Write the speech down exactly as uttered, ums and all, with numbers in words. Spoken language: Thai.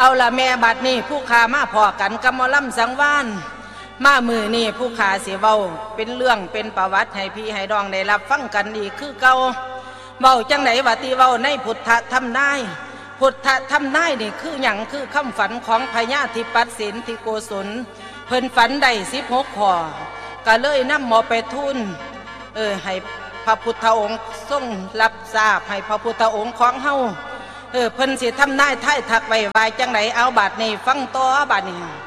เอาละแม่บัดนี้ผู้ขามาพอกันกับหมอลำสังวานมามือนี่ผู้ขาเสียเบาเป็นเรื่องเป็นประวัติให้พี่ให้ดองได้รับฟังกันอีกคือเก่าเบาจังไหนวัติเบาในพุทธธรรมนายพุทธธรรมนายนี่คืออย่างคือคำฝันของพญาธิปัสสินธิโกศลเพิ่นฝันได้สิบหกข้อก็เลยนำหมอไปทูลเออให้พระพุทธองค์ทรงรับทราบให้พระพุทธองค์ของเฮาเออเพิ่นสิทำนายท้ายทักไว้ไว้จังไหนเอาบาดนี้ฟังต่อบาดนี้